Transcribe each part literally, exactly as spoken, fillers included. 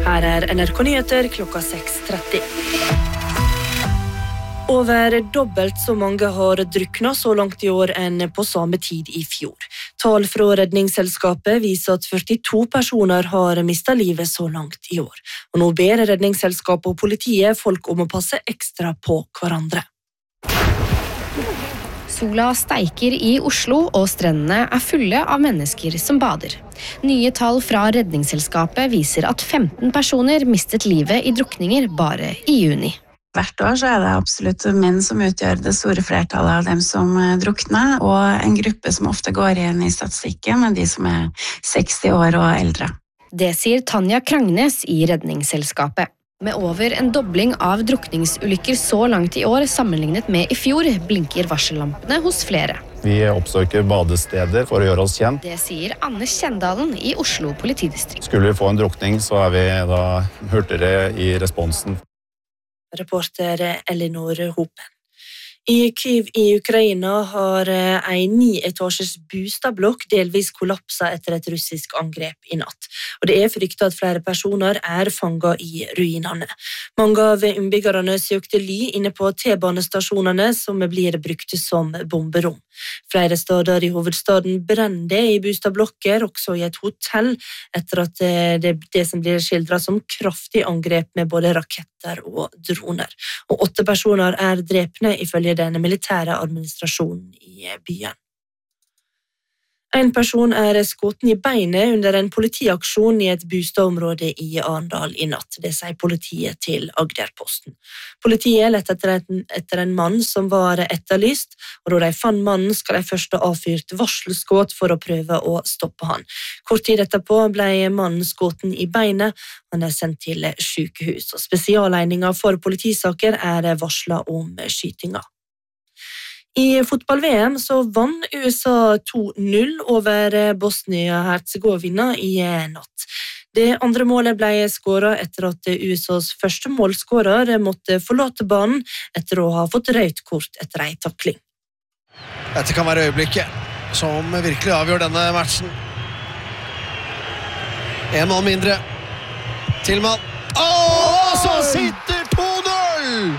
Her er N R K Nyheter klokka seks tretti. Over dobbelt så mange har druknet så langt i år enn på samme tid i fjor. Tall fra Redningsselskapet viser at førtito personer har mistet livet så langt i år. Og nå ber Redningsselskapet og politiet folk om å passe ekstra på hverandre. Sola steiker i Oslo, og strendene er fulle av mennesker som bader. Nye tall fra Redningsselskapet viser at femten personer mistet livet i drukninger bare i juni. Hvert år så er det absolutt menn som utgjør det store flertallet av dem som drukner, og en gruppe som ofte går igjen i statistikken er de som er seksti år og eldre. Det sier Tanja Krangnes i Redningsselskapet. Med over en dobling av drukningsulykker så langt i år sammenlignet med i fjor, blinker varsellampene hos flere. Vi oppsøker badesteder for å gjøre oss kjent. Det sier Anne Kjendalen i Oslo politidistrikt. Skulle vi få en drukning, så er vi da hurtigere i responsen. Reporter Elinor Hopen. I Kyiv i Ukraina har en nietasjes bostadblokk delvis kollapset etter et russisk angrep i natt. Og det er fryktet at flere personer er fanget i ruinene. Mange av innbyggerne søkte ly inne på T-banestasjonene som blir brukt som bomberom. Flere steder i hovedstaden brende i bostadblokker, også i et hotell, etter at det, det som blir skildret som kraftig angrep med både raketter og droner. Og åtte personer er drepne ifølge den militære administrasjonen i byen. En person er skutt i beinet under en politiaksjon i et bostadområde i Arendal i natt. Det sier politiet til Agderposten. Politiet lette etter en, etter en mann som var etterlyst, og da de fant mannen skal de først ha avfyrt varselskudd for å prøve å stoppe han. Kort tid etterpå ble mannen skutt i beinet. Han er sendt til sykehus, og spesialenheter for politisaker er varslet om skytinga. I fotball-V M så vant U S A to null over Bosnia-Herzegovina i natt. Det andre målet ble skåret etter at U S A's første målskårer måtte forlate banen etter å ha fått rødt kort etter en takling. Dette kan være øyeblikket som virkelig avgjør denne matchen. En mann mindre. Tilman. Åh, så sitter to null!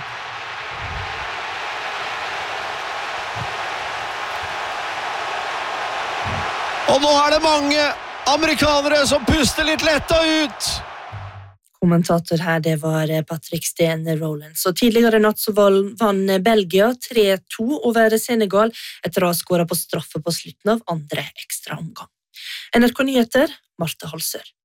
Og nå er det mange amerikanere som puster litt letta ut. Kommentator her, det var Patrick Steen Rowlands. Og tidligere natt så vann Belgia tre to over Senegal etter å ha skåret på straffe på slutten av andre ekstra omgang. N R K Nyheter, Marte Halsør.